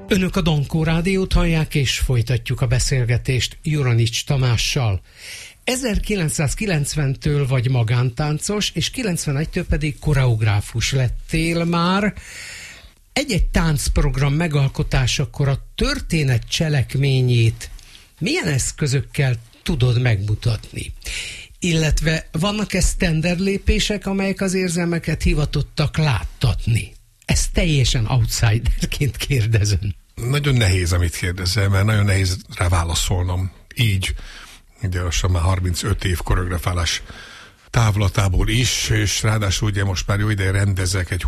Önök a Dankó Rádiót hallják, és folytatjuk a beszélgetést Juranics Tamással. 1990-től vagy magántáncos, és 91-től pedig koreográfus lettél már. Egy-egy táncprogram megalkotásakor a történet cselekményét milyen eszközökkel tudod megmutatni? Illetve vannak-e standard lépések, amelyek az érzelmeket hivatottak láttatni? Ezt teljesen outsiderként kérdezem. Nagyon nehéz, amit kérdezel, mert nagyon nehéz rá válaszolnom. Így, ugye lassan már 35 év koreografálás távlatából is, és ráadásul ugye most már jó ideje rendezek egy